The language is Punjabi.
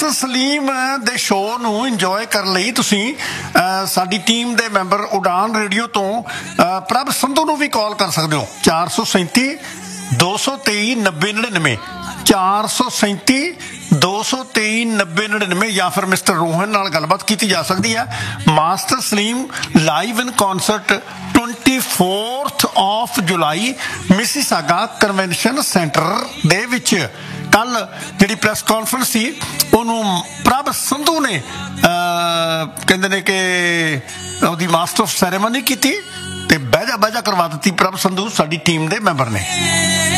ਮਾਸਟਰ ਸਲੀਮ ਦੇ ਸ਼ੋਅ ਨੂੰ ਇੰਜੋਏ ਕਰਨ ਲਈ ਤੁਸੀਂ ਸਾਡੀ ਟੀਮ ਦੇ ਮੈਂਬਰ ਉਡਾਨ ਰੇਡੀਓ ਤੋਂ ਪ੍ਰਭ ਸੰਧੂ ਨੂੰ ਵੀ ਕਾਲ ਕਰ ਸਕਦੇ ਹੋ 437 223 9099 437 223 9099 ਜਾਂ ਫਿਰ ਮਿਸਟਰ ਰੋਹਨ ਨਾਲ ਗੱਲਬਾਤ ਕੀਤੀ ਜਾ ਸਕਦੀ ਹੈ। Master Salim live in concert 24th of July Mississauga convention centre ਦੇ ਵਿੱਚ। ਕੱਲ ਜਿਹੜੀ ਪ੍ਰੈਸ ਕਾਨਫਰੰਸ ਸੀ ਉਹਨੂੰ ਪ੍ਰਭ ਸੰਧੂ ਨੇ ਕਹਿੰਦੇ ਨੇ ਕਿ ਉਹਦੀ ਮਾਸਟਰ ਆਫ ਸੈਰੇਮਨੀ ਕੀਤੀ ਤੇ ਬਹਿਜਾ ਕਰਵਾ ਦਿੱਤੀ। ਪ੍ਰਭ ਸੰਧੂ ਸਾਡੀ ਟੀਮ ਦੇ ਮੈਂਬਰ ਨੇ।